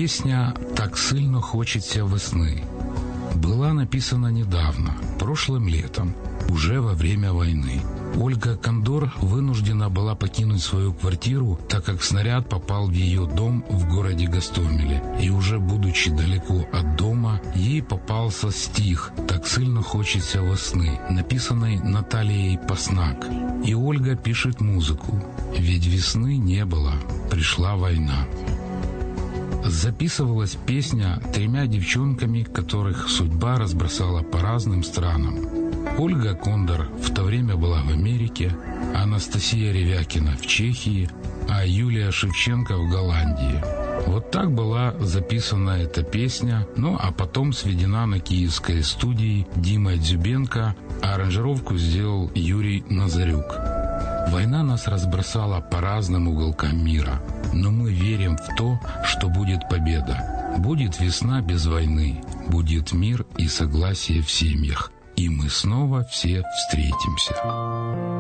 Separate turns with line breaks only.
Песня «Так сильно хочется весны» была написана недавно, прошлым летом, уже во время войны. Ольга Кондор вынуждена была покинуть свою квартиру, так как снаряд попал в ее дом в городе Гостомеле. И уже будучи далеко от дома, ей попался стих «Так сильно хочется весны», написанный Натальей Паснак. И Ольга пишет музыку, ведь весны не было, пришла война. Записывалась песня 3 девчонками, которых судьба разбросала по разным странам. Ольга Кондор в то время была в Америке, Анастасия Ревякина в Чехии, а Юлия Шевченко в Голландии. Вот так была записана эта песня, ну а потом сведена на киевской студии Димой Дзюбенко, а аранжировку сделал Юрий Назарюк. Война нас разбросала по разным уголкам мира, но мы верим в то, что будет победа. Будет весна без войны, будет мир и согласие в семьях, и мы снова все встретимся.